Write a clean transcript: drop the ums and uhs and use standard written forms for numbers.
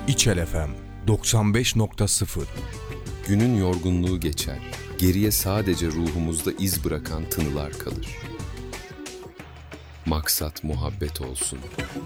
İçel FM 95.0. Günün yorgunluğu geçer, geriye sadece ruhumuzda iz bırakan tınılar kalır. Maksat muhabbet olsun,